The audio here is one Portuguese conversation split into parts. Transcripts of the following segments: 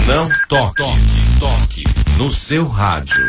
Não toque no seu rádio.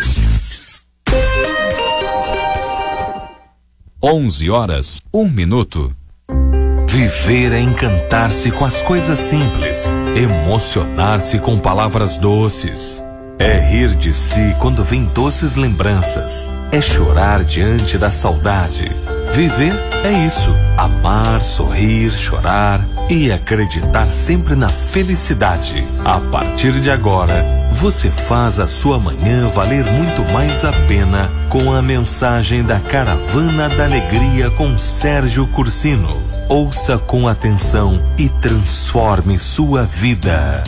11h01. Viver é encantar-se com as coisas simples, emocionar-se com palavras doces. É rir de si quando vem doces lembranças. É chorar diante da saudade. Viver é isso: amar, sorrir, chorar e acreditar sempre na felicidade. A partir de agora, você faz a sua manhã valer muito mais a pena com a mensagem da Caravana da Alegria com Sérgio Cursino. Ouça com atenção e transforme sua vida.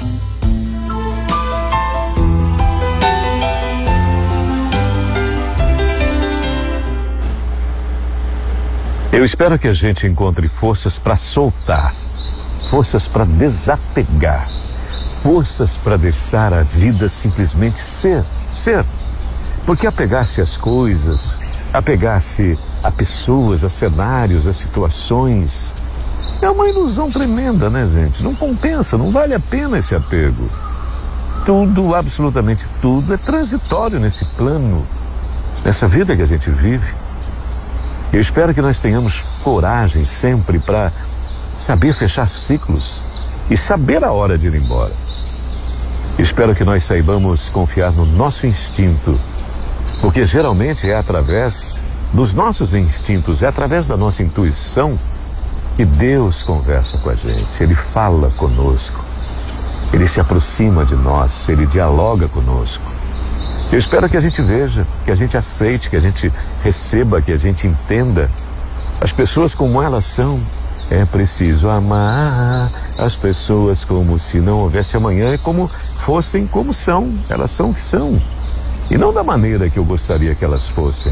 Eu espero que a gente encontre forças para soltar, forças para desapegar, forças para deixar a vida simplesmente ser. Porque apegar-se às coisas, apegar-se a pessoas, a cenários, a situações, é uma ilusão tremenda, né, gente? Não compensa, não vale a pena esse apego. Tudo, absolutamente tudo, é transitório nesse plano, nessa vida que a gente vive. Eu espero que nós tenhamos coragem sempre para saber fechar ciclos e saber a hora de ir embora. Espero que nós saibamos confiar no nosso instinto, porque geralmente é através dos nossos instintos, é através da nossa intuição que Deus conversa com a gente. Ele fala conosco, Ele se aproxima de nós, Ele dialoga conosco. Eu espero que a gente veja, que a gente aceite, que a gente receba, que a gente entenda as pessoas como elas são. É preciso amar as pessoas como se não houvesse amanhã e como fossem como são. Elas são o que são. E não da maneira que eu gostaria que elas fossem.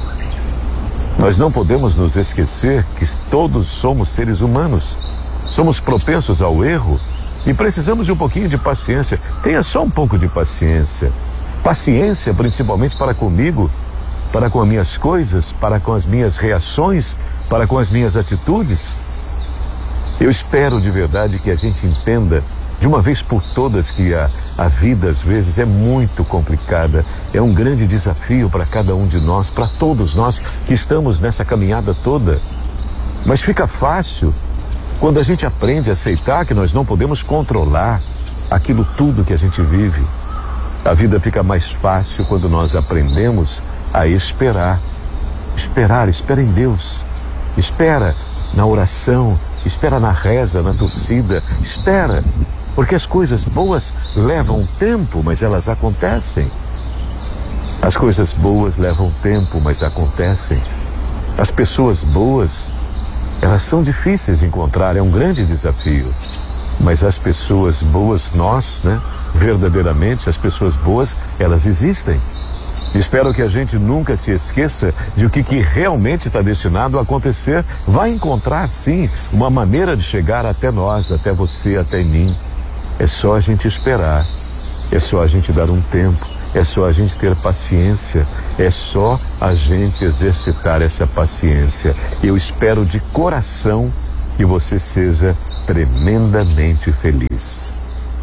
Nós não podemos nos esquecer que todos somos seres humanos. Somos propensos ao erro e precisamos de um pouquinho de paciência. Tenha só um pouco de paciência. Paciência principalmente para comigo, para com as minhas coisas, para com as minhas reações, para com as minhas atitudes. Eu espero de verdade que a gente entenda de uma vez por todas que a vida às vezes é muito complicada, é um grande desafio para cada um de nós, para todos nós que estamos nessa caminhada toda. Mas fica fácil quando a gente aprende a aceitar que nós não podemos controlar aquilo tudo que a gente vive. A vida fica mais fácil quando nós aprendemos a esperar. Espera em Deus. Espera na oração, espera na reza, na torcida. Espera, porque as coisas boas levam tempo, mas elas acontecem. As coisas boas levam tempo, mas acontecem. As pessoas boas, elas são difíceis de encontrar, é um grande desafio. Mas as pessoas boas, nós, né? Verdadeiramente, as pessoas boas, elas existem. Espero que a gente nunca se esqueça de o que realmente está destinado a acontecer. Vai encontrar, sim, uma maneira de chegar até nós, até você, até mim. É só a gente esperar. É só a gente dar um tempo. É só a gente ter paciência. É só a gente exercitar essa paciência. Eu espero de coração que você seja tremendamente feliz.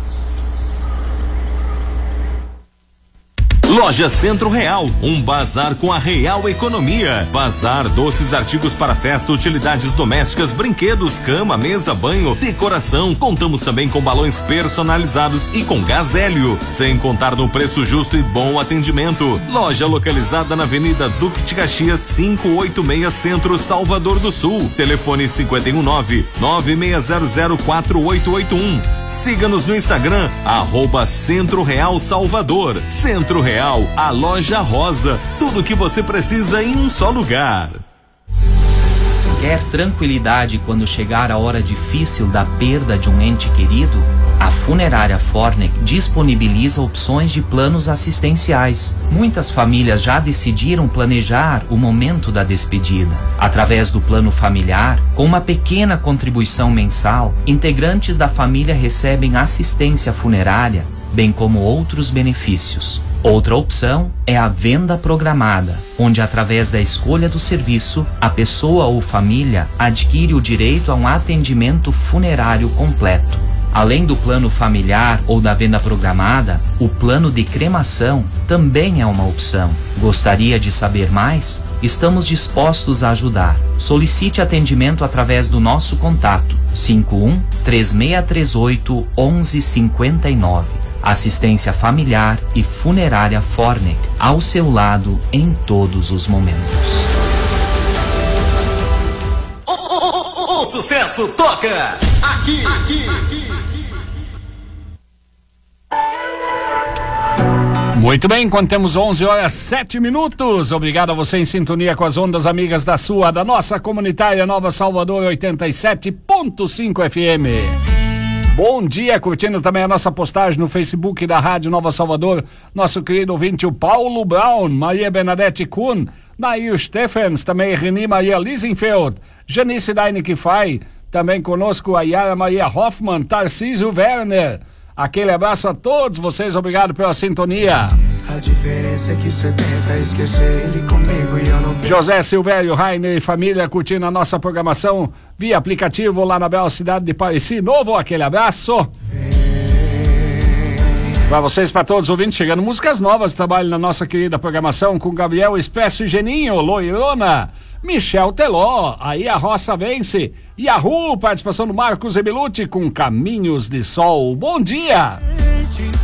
Loja Centro Real, um bazar com a real economia. Bazar, doces, artigos para festa, utilidades domésticas, brinquedos, cama, mesa, banho, decoração. Contamos também com balões personalizados e com gás hélio, sem contar no preço justo e bom atendimento. Loja localizada na Avenida Duque de Caxias, 586 Centro, Salvador do Sul. Telefone 519-96004881. Siga-nos no Instagram, @Centro Real Salvador. Centro Real, a loja rosa, tudo que você precisa em um só lugar. Quer tranquilidade quando chegar a hora difícil da perda de um ente querido? A Funerária Fornec disponibiliza opções de planos assistenciais. Muitas famílias já decidiram planejar o momento da despedida. Através do plano familiar, com uma pequena contribuição mensal, integrantes da família recebem assistência funerária, bem como outros benefícios. Outra opção é a venda programada, onde através da escolha do serviço, a pessoa ou família adquire o direito a um atendimento funerário completo. Além do plano familiar ou da venda programada, o plano de cremação também é uma opção. Gostaria de saber mais? Estamos dispostos a ajudar. Solicite atendimento através do nosso contato 51 3638 1159. Assistência familiar e funerária Fornec, ao seu lado em todos os momentos. O sucesso toca aqui. Muito bem, quando temos 11h07. Obrigado a você em sintonia com as ondas amigas da nossa comunitária Nova Salvador 87.5 FM. Bom dia, curtindo também a nossa postagem no Facebook da Rádio Nova Salvador, nosso querido ouvinte, o Paulo Brown, Maria Bernadette Kuhn, Nair Stephens, também Reni Maria Liesenfeld, Janice Daineke Fay, também conosco a Yara Maria Hoffmann, Tarcísio Werner. Aquele abraço a todos vocês, obrigado pela sintonia. A diferença é que você tenta esquecer ele comigo e eu não tenho. José Silvério, Rainer e família curtindo a nossa programação via aplicativo lá na bela cidade de Pareci Novo. Aquele abraço. Para vocês, para todos os ouvintes, chegando músicas novas, trabalho na nossa querida programação com Gabriel Espécio e Geninho, Loirona, Michel Teló, Aí a Roça Vence, Yahoo, participação do Marcos Ebeluti com Caminhos de Sol. Bom dia!